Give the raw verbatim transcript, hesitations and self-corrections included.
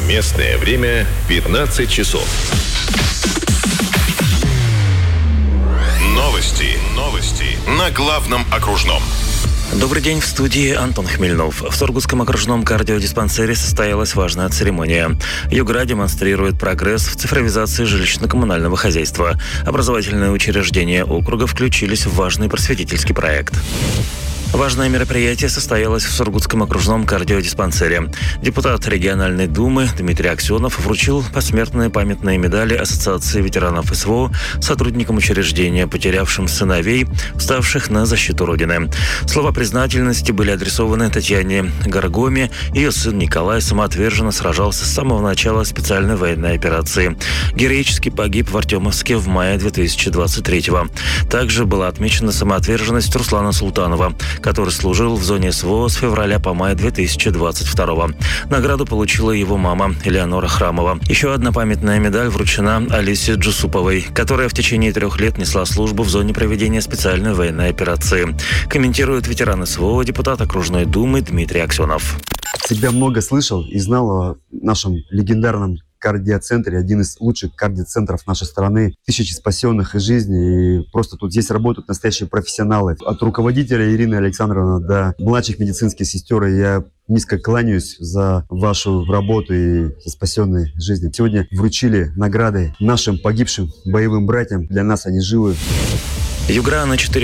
Местное время пятнадцать часов. Новости. Новости на главном окружном. Добрый день, в студии Антон Хмельнов. В Сургутском окружном кардиодиспансере состоялась важная церемония. Югра демонстрирует прогресс в цифровизации жилищно-коммунального хозяйства. Образовательные учреждения округа включились в важный просветительский проект. Важное мероприятие состоялось в Сургутском окружном кардиодиспансере. Депутат региональной думы Дмитрий Аксенов вручил посмертные памятные медали Ассоциации ветеранов СВО сотрудникам учреждения, потерявшим сыновей, вставших на защиту Родины. Слова признательности были адресованы Татьяне Горгоме. Ее сын Николай самоотверженно сражался с самого начала специальной военной операции. Героически погиб в Артемовске в мае две тысячи двадцать третьего. Также была отмечена самоотверженность Руслана Султанова, который служил в зоне СВО с февраля по май две тысячи двадцать второго. Награду получила его мама Элеонора Храмова. Еще одна памятная медаль вручена Алисе Джусуповой, которая в течение трех лет несла службу в зоне проведения специальной военной операции. Комментирует ветеран СВО, депутат окружной думы Дмитрий Аксенов. Всегда много слышал и знал о нашем легендарном кардиоцентре, один из лучших кардиоцентров нашей страны. Тысячи спасенных из жизни. И просто тут здесь работают настоящие профессионалы. От руководителя Ирины Александровны до младших медицинских сестер. Я низко кланяюсь за вашу работу и за спасенные жизни. Сегодня вручили награды нашим погибшим боевым братьям. Для нас они живы. Югра на четыре